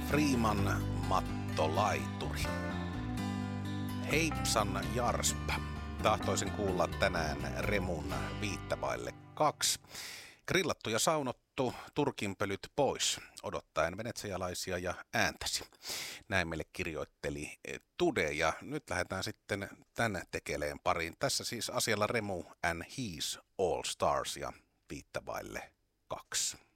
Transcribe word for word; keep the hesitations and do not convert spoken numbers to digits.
Freeman mattolaituri. Heipsan Jarsp. Tahtoisin kuulla tänään Remun viittävaille kaksi. Grillattu ja saunottu, turkinpölyt pois, odottaen venetsialaisia ja ääntäsi. Näin meille kirjoitteli Tude, ja nyt lähdetään sitten tän tekeleen pariin. Tässä siis asialla Remu and His All Stars ja viittävaille kaksi.